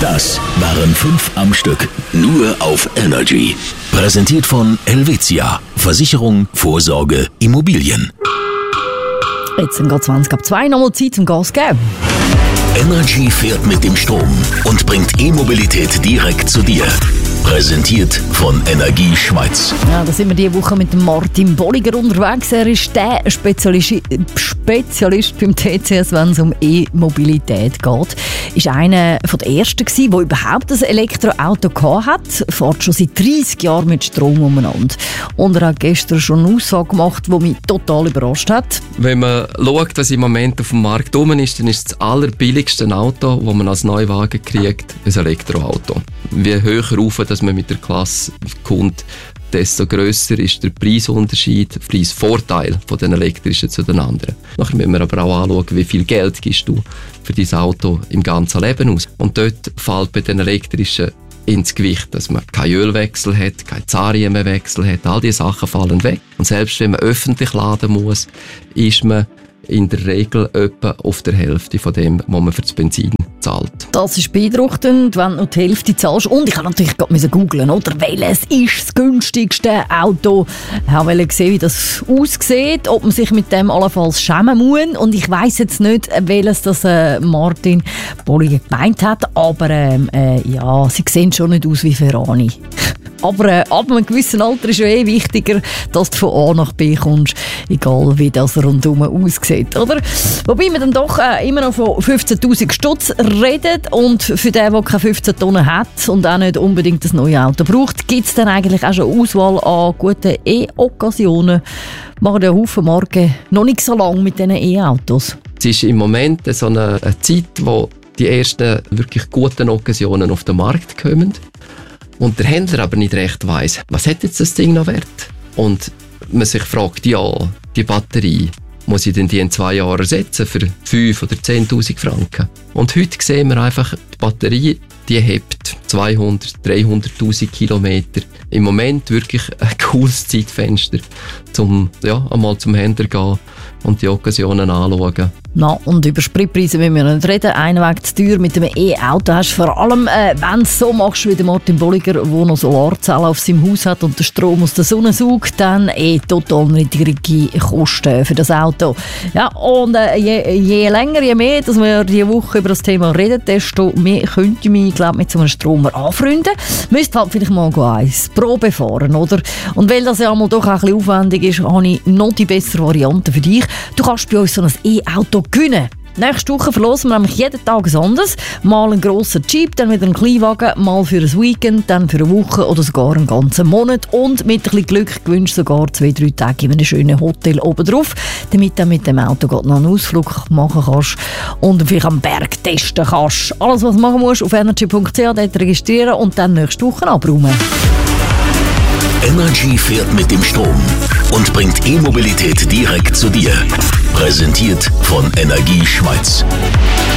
Das waren 5 am Stück. Nur auf Energy. Präsentiert von Helvetia. Versicherung, Vorsorge, Immobilien. Jetzt sind gerade 20 ab 2, nochmal Zeit zum Gas geben. Energy fährt mit dem Strom und bringt E-Mobilität direkt zu dir. Präsentiert von Energie Schweiz. Ja, da sind wir diese Woche mit dem Martin Bolliger unterwegs. Er ist der Spezialist beim TCS, wenn es um E-Mobilität geht. Ist einer der ersten gewesen, der überhaupt ein Elektroauto hatte. Fährt schon seit 30 Jahren mit Strom umeinander. Und er hat gestern schon eine Aussage gemacht, die mich total überrascht hat. Wenn man schaut, was im Moment auf dem Markt rum ist, dann ist das allerbilligste Auto, das man als Neuwagen kriegt, ein Elektroauto. Je höher rauf, dass man mit der Klasse kommt, desto grösser ist der Preisunterschied, der Preisvorteil von den elektrischen zu den anderen. Nachher müssen wir aber auch anschauen, wie viel Geld gibst du für dein Auto im ganzen Leben aus. Und dort fällt bei den elektrischen ins Gewicht, dass man keinen Ölwechsel hat, keinen Zahnriemenwechsel hat. All diese Sachen fallen weg. Und selbst wenn man öffentlich laden muss, ist man in der Regel etwa auf der Hälfte von dem, was man für das Benzin zahlt. Das ist beeindruckend, wenn du noch die Hälfte zahlst. Und ich habe natürlich gerade googeln, oder? Welches ist das günstigste Auto? Ich wollte sehen, wie das aussieht, ob man sich mit dem allenfalls schämen muss. Und ich weiss jetzt nicht, welches das Martin Bolliger gemeint hat, aber ja, sie sehen schon nicht aus wie Ferrari. Aber ab einem gewissen Alter ist es wichtiger, dass du von A nach B kommst, egal wie das rundum aussieht, oder? Wobei man dann doch immer noch von 15'000 Stutz redet und für den, der keine 15 Tonnen hat und auch nicht unbedingt ein neues Auto braucht, gibt es dann eigentlich auch schon Auswahl an guten E-Occasionen. Machen ja Haufen Marken noch nicht so lange mit diesen E-Autos. Es ist im Moment so eine Zeit, wo die ersten wirklich guten Occasionen auf den Markt kommen. Und der Händler aber nicht recht weiss, was hat jetzt das Ding noch wert? Und man sich fragt, ja, die Batterie, muss ich denn die in 2 Jahren ersetzen für 5.000 oder 10'000 Franken? Und heute sehen wir einfach, die Batterie, die hebt 200.000, 300'000 Kilometer. Im Moment wirklich ein cooles Zeitfenster, einmal zum Händler gehen und die Occasionen anschauen. Na, und über Spritpreise müssen wir nicht reden. Einen Weg zu teuer mit einem E-Auto hast, vor allem wenn du es so machst wie der Martin Bolliger, der noch Solarzellen auf seinem Haus hat und den Strom aus der Sonne saugt, dann total niedrige Kosten für das Auto. Ja, und je länger, je mehr, dass wir diese Woche über das Thema reden, desto mehr könnte ich mich, glaube mit so einem Stromer anfreunden. Müsste halt vielleicht mal eins Probe fahren, oder? Und weil das ja mal doch ein bisschen aufwendig ist, habe ich noch die bessere Variante für dich. Du kannst bei uns so ein E-Auto gewinnen. Nächste Woche verlosen wir nämlich jeden Tag ein anderes. Mal einen grossen Jeep, dann wieder einen Kleinwagen, mal für ein Weekend, dann für eine Woche oder sogar einen ganzen Monat. Und mit ein bisschen Glück gewünscht sogar 2-3 Tage in einem schönen Hotel oben drauf, damit du mit dem Auto noch einen Ausflug machen kannst und vielleicht am Berg testen kannst. Alles, was du machen musst, auf energy.ch dort registrieren und dann nächste Woche abräumen. Energy fährt mit dem Strom und bringt E-Mobilität direkt zu dir. Präsentiert von Energie Schweiz.